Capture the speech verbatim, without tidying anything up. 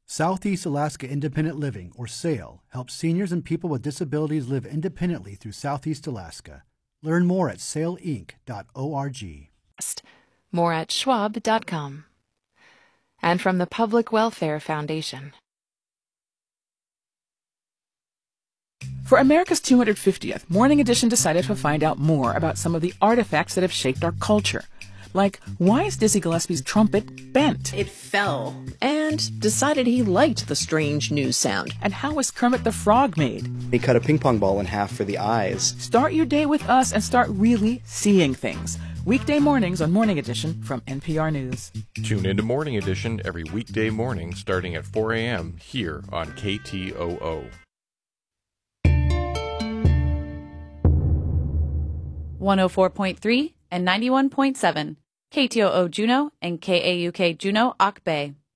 Southeast Alaska Independent Living, or SAIL, helps seniors and people with disabilities live independently through Southeast Alaska. Learn more at sail inc dot org. More at schwab dot com. And from the Public Welfare Foundation. For America's two hundred fiftieth, Morning Edition decided to find out more about some of the artifacts that have shaped our culture. Like, why is Dizzy Gillespie's trumpet bent? It fell, and decided he liked the strange new sound. And how was Kermit the Frog made? He cut a ping pong ball in half for the eyes. Start your day with us and start really seeing things. Weekday mornings on Morning Edition from N P R News. Tune into Morning Edition every weekday morning starting at four a.m. here on K T O O. one oh four point three and ninety-one point seven, K T O O Juneau and K A U K Juneau Auk Bay.